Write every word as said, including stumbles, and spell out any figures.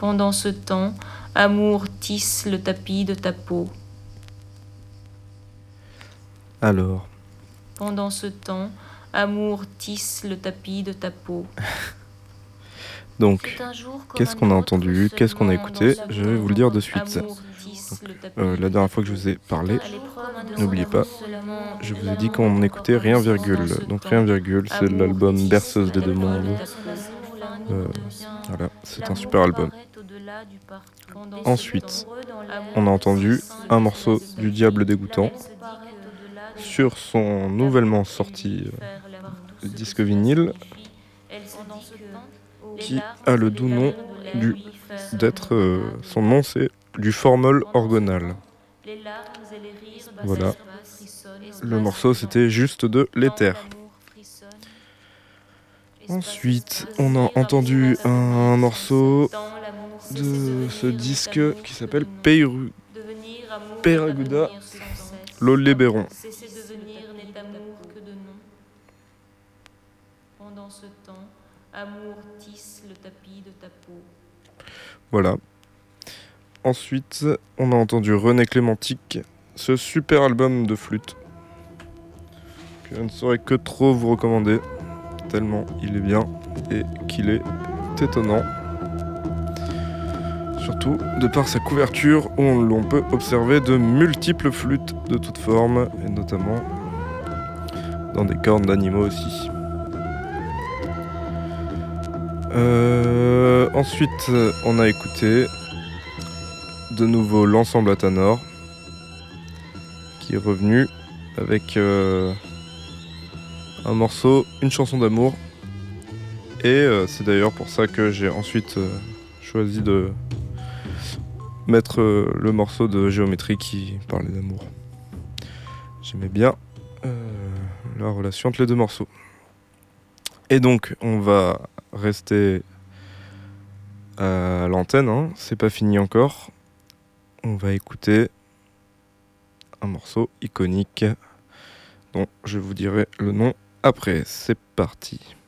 Pendant ce temps, amour tisse le tapis de ta peau. Alors, Pendant ce temps, amour tisse le tapis de ta peau. donc, qu'est-ce qu'on a entendu, qu'est-ce qu'on a écouté? Je vais vous le dire de suite. Donc, euh, la dernière fois que je vous ai parlé, n'oubliez pas, je vous ai dit qu'on écoutait Rien Virgule. Donc Rien Virgule, c'est l'album Berceuse des deux mondes. Euh, voilà, c'est un super album. Ensuite, on a entendu un morceau du Diable Dégoûtant sur son nouvellement sorti euh, disque vinyle, qui a le doux nom du d'être euh, son nom c'est du formol orgonal. Voilà. Le morceau c'était juste de l'éther. Ensuite, on a entendu un morceau de ce disque qui s'appelle Peiru... Peraguda Lolébéron. Pendant ce temps, amour tisse le tapis de ta peau. Voilà. Ensuite, on a entendu René Clémentique, ce super album de flûte que je ne saurais que trop vous recommander, tellement il est bien et qu'il est étonnant. Surtout de par sa couverture où l'on peut observer de multiples flûtes de toutes formes, et notamment dans des cornes d'animaux aussi. Euh, ensuite, on a écouté de nouveau l'ensemble Athanor, qui est revenu avec euh, un morceau, une chanson d'amour. Et euh, c'est d'ailleurs pour ça que j'ai ensuite euh, choisi de mettre euh, le morceau de Géométrie qui parlait d'amour. J'aimais bien euh, la relation entre les deux morceaux. Et donc, on va rester à l'antenne, hein. C'est pas fini encore. On va écouter un morceau iconique dont je vous dirai le nom après. C'est parti.